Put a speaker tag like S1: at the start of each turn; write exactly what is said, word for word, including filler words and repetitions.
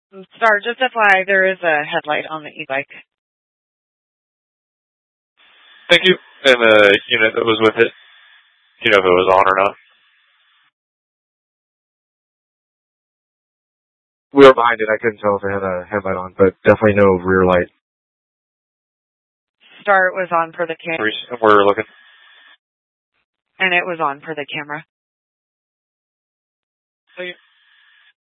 S1: Star, just F Y I, there is a headlight on the e-bike.
S2: Thank you. And the unit that was with it, do you know if it was on or not?
S3: We were behind it. I couldn't tell if it had a headlight on, but definitely no rear light.
S1: Star, it was on for the camera.
S2: We're looking.
S1: And it was on for the camera.
S2: Thank you.